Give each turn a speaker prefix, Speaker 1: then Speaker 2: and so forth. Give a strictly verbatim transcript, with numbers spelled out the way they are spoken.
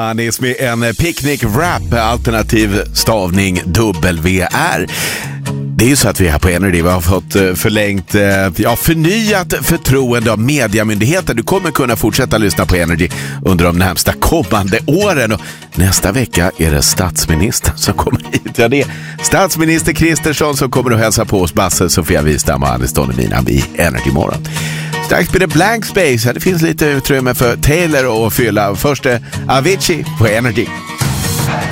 Speaker 1: Anis med en Picnic Rap, alternativ stavning W R. Det är ju så att vi är här på Energy. Vi har fått förlängt, ja, förnyat förtroende av mediamyndigheter. Du kommer kunna fortsätta lyssna på Energy under de närmsta kommande åren. Och nästa vecka är det statsministern som kommer hit. Ja, det är statsminister Kristersson som kommer att hälsa på oss. Basse, Sofia Wistam och Anders Donnermina i Energy morgon. Strax blir det blank space. Det finns lite utrymme för Taylor att fylla. Först Avicii på Energy.